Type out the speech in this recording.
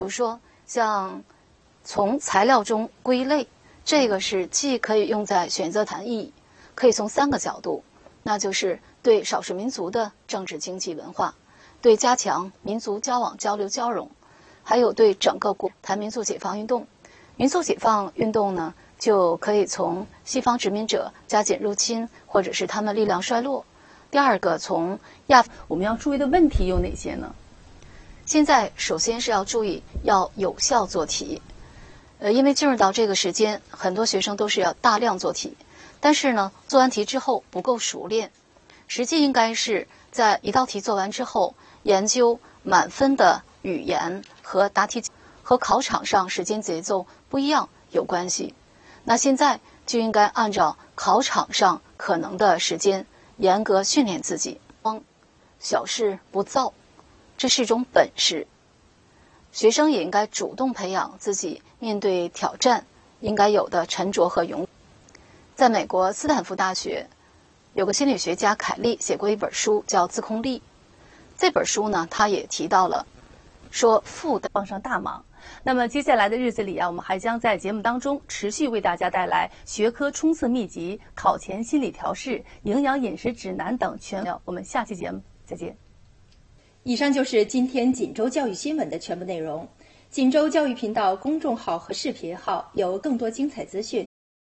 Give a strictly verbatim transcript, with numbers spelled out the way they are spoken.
比如说像从材料中归类，这个是既可以用在选择谈意，可以从三个角度，那就是对少数民族的政治经济文化，对加强民族交往交流交融，还有对整个国谈民族解放运动。民族解放运动呢，就可以从西方殖民者加紧入侵，或者是他们力量衰落。第二个，从亚我们要注意的问题有哪些呢？ 现在首先是要注意要有效做题，呃，因为进入到这个时间，很多学生都是要大量做题，但是呢，做完题之后不够熟练，实际应该是在一道题做完之后，研究满分的语言和答题和考场上时间节奏不一样有关系。那现在就应该按照考场上可能的时间，严格训练自己，小事不躁。这是一种本事，学生也应该主动培养自己面对挑战应该有的沉着和勇敢。在美国斯坦福大学，有个心理学家凯利写过一本书叫《自控力》。这本书呢，他也提到了说负的帮上大忙。那么接下来的日子里啊，我们还将在节目当中持续为大家带来学科冲刺秘籍、考前心理调试、营养饮食指南等全。我们下期节目再见。 以上就是今天锦州教育新闻的全部内容。锦州教育频道公众号和视频号有更多精彩资讯，